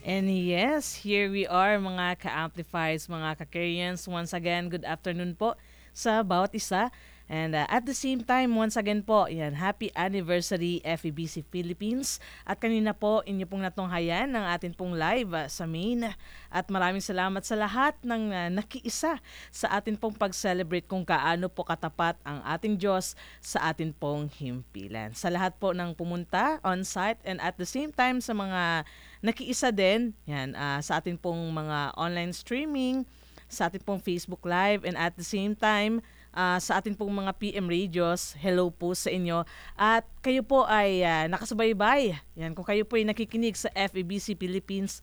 And yes, here we are mga ka-amplifies, mga ka-Koreans. Once again, good afternoon po sa bawat isa. And at the same time, once again po, yan, happy anniversary FEBC Philippines. At kanina po, inyo pong natunghayan ng atin pong live sa main. At maraming salamat sa lahat ng nakiisa sa atin pong pag-celebrate kung kaano po katapat ang ating Diyos sa atin pong himpilan. Sa lahat po ng pumunta on-site and at the same time sa mga nakiisa din yan, sa atin pong mga online streaming, sa ating pong Facebook Live and at the same time sa ating pong mga PM radios, hello po sa inyo. At kayo po ay nakasubaybay. Yan, kung kayo po ay nakikinig sa FEBC Philippines,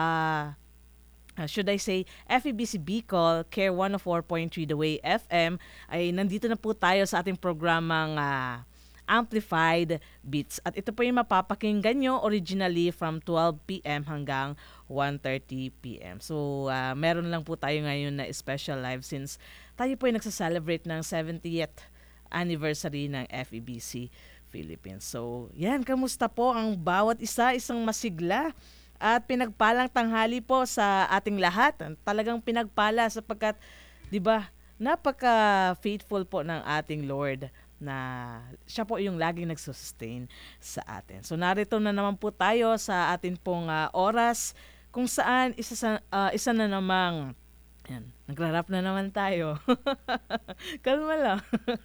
should I say, FEBC Bicol, Care 104.3 The Way FM, ay nandito na po tayo sa ating programang Amplified Beats. At ito po yung mapapakinggan nyo originally from 12 p.m. hanggang 1:30 p.m. So, meron lang po tayo ngayon na special live since tayo po ay nagsa-celebrate ng 70th anniversary ng FEBC Philippines. So, yan, kamusta po ang bawat isa, isang masigla at pinagpalang tanghali po sa ating lahat. Talagang pinagpala sapagkat, 'di ba, napaka-faithful po ng ating Lord na siya po yung laging nagsustain sa atin. So narito na naman po tayo sa atin pong oras kung saan isa na namang yan, nagrarap na naman tayo. Kalma lang.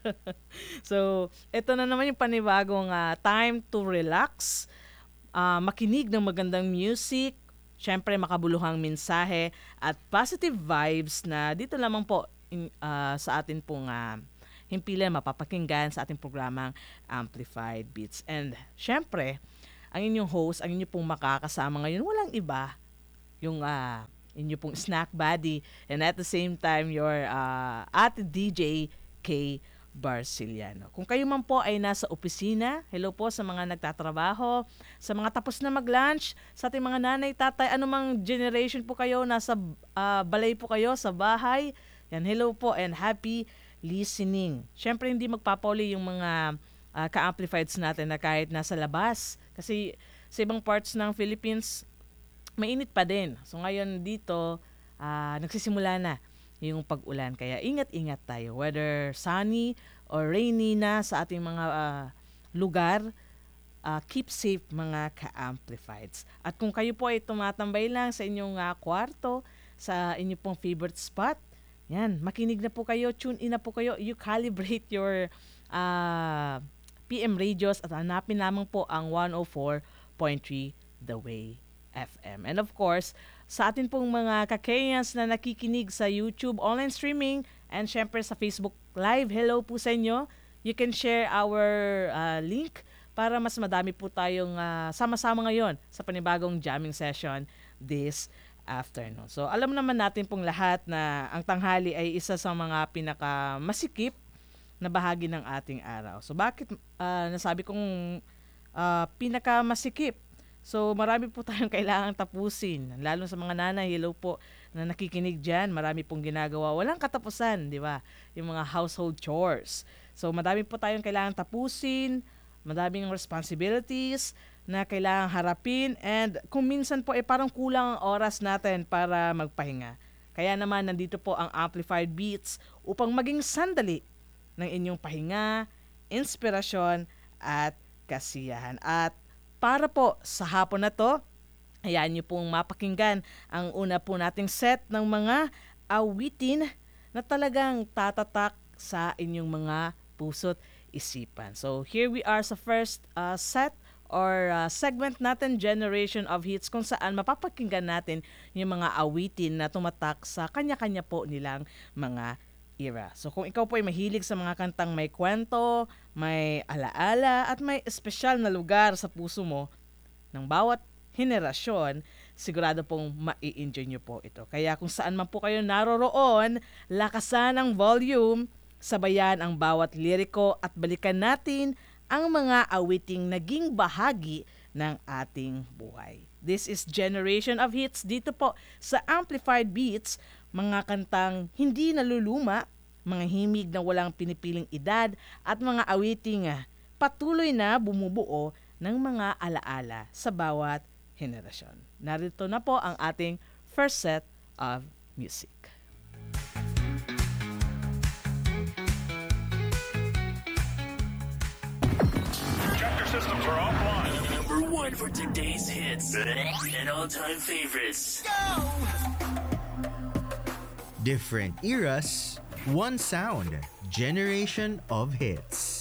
So, ito na naman yung panibagong time to relax, makinig ng magandang music, syempre makabuluhang mensahe at positive vibes na dito lamang po sa atin pong himpilan mapapakinggan sa ating programang Amplified Beats. And syempre, ang inyong host, ang inyong pong makakasama ngayon, walang iba, yung inyong pong snack buddy and at the same time your ate DJ K. Barciliano. Kung kayo man po ay nasa opisina, hello po sa mga nagtatrabaho, sa mga tapos na mag-lunch, sa ating mga nanay, tatay, anumang generation po kayo, nasa balay po kayo, sa bahay, yan, hello po and happy listening. Siyempre, hindi magpapauli yung mga ka-amplifieds natin na kahit nasa labas. Kasi sa ibang parts ng Philippines, mainit pa din. So ngayon dito, nagsisimula na yung pag-ulan. Kaya ingat-ingat tayo. Whether sunny or rainy na sa ating mga lugar, keep safe mga ka-amplifieds. At kung kayo po ay tumatambay lang sa inyong kwarto, sa inyong pong favorite spot, yan, makinig na po kayo, tune in na po kayo, you calibrate your PM radios at hanapin lamang po ang 104.3 The Way FM. And of course, sa atin pong mga ka-Kenyans na nakikinig sa YouTube online streaming and syempre sa Facebook Live, hello po sa inyo. You can share our link para mas madami po tayong sama-sama ngayon sa panibagong jamming session this afternoon. So alam naman natin pong lahat na ang tanghali ay isa sa mga pinakamasikip na bahagi ng ating araw. So bakit nasabi kong pinakamasikip? So marami po tayong kailangang tapusin. Lalo sa mga nanay, hello po na nakikinig dyan. Marami pong ginagawa. Walang katapusan, di ba? Yung mga household chores. So madami po tayong kailangang tapusin. Madaming responsibilities na kailangang harapin. And kung minsan po parang kulang ang oras natin para magpahinga. Kaya naman nandito po ang Amplified Beats upang maging sandali ng inyong pahinga, inspirasyon at kasiyahan. At para po sa hapon na to, ayan nyo pong mapakinggan ang una po nating set ng mga awitin na talagang tatatak sa inyong mga puso't isipan. So here we are sa first set or segment natin, Generation of Hits, kung saan mapapakinggan natin yung mga awitin na tumatak sa kanya-kanya po nilang mga era. So kung ikaw po ay mahilig sa mga kantang may kwento, may alaala, at may espesyal na lugar sa puso mo ng bawat henerasyon, sigurado pong mai-enjoy nyo po ito. Kaya kung saan man po kayo naroroon, lakasan ang volume, sabayan ang bawat liriko at balikan natin ang mga awiting naging bahagi ng ating buhay. This is Generation of Hits dito po sa Amplified Beats, mga kantang hindi naluluma, mga himig na walang pinipiling edad at mga awiting patuloy na bumubuo ng mga alaala sa bawat henerasyon. Narito na po ang ating first set of music. Chapter systems are offline. Number one for today's hits and all-time favorites. Different eras, one sound, generation of hits.